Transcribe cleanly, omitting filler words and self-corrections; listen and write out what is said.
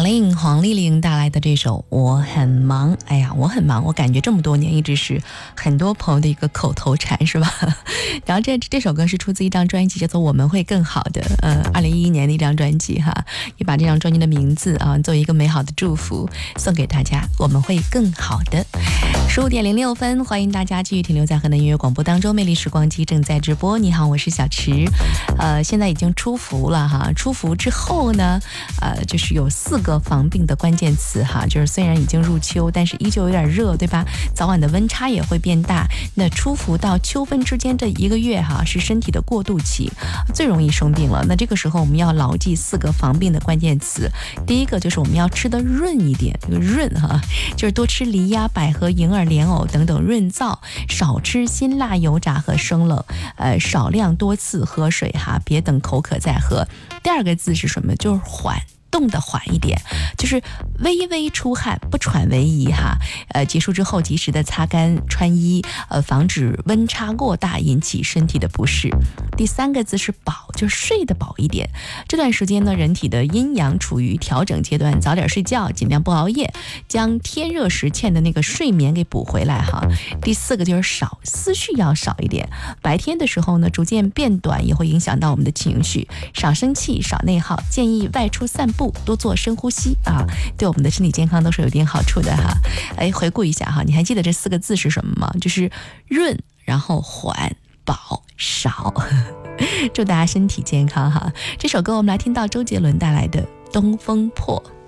Darlene 黄丽玲带来的这首我很忙。哎呀，我很忙，我感觉这么多年一直是很多朋友的一个口头禅，是吧？然后这首歌是出自一张专辑叫做我们会更好的2011年的一张专辑哈，也把这张专辑的名字作为一个美好的祝福送给大家，我们会更好的。15点06分，欢迎大家继续停留在河南音乐广播当中，魅力时光机正在直播。你好，我是小池。现在已经出伏了哈，出伏之后呢，就是有4个防病的关键词哈，就是虽然已经入秋，但是依旧有点热，对吧？早晚的温差也会变大。那出伏到秋分之间这1个月哈，是身体的过渡期，最容易生病了。那这个时候我们要牢记4个防病的关键词。第一个就是我们要吃得润一点，这个润哈，就是多吃梨呀、百合、银耳、莲藕等等润燥，少吃辛辣、油炸和生冷，少量多次喝水哈，别等口渴再喝。第二个字是什么？就是缓。动得缓一点，就是微微出汗，不喘为宜哈。结束之后及时的擦干穿衣，防止温差过大引起身体的不适。第3个字是饱，就是睡得饱一点。这段时间呢，人体的阴阳处于调整阶段，早点睡觉，尽量不熬夜，将天热时欠的那个睡眠给补回来哈。第4个就是少，思绪要少一点。白天的时候呢，逐渐变短也会影响到我们的情绪，少生气，少内耗，建议外出散步。多做深呼吸啊，对我们的身体健康都是有一定好处的哈。回顾一下哈，你还记得这4个字是什么吗？就是润，然后缓、饱、少。祝大家身体健康哈。这首歌我们来听到周杰伦带来的《东风破》。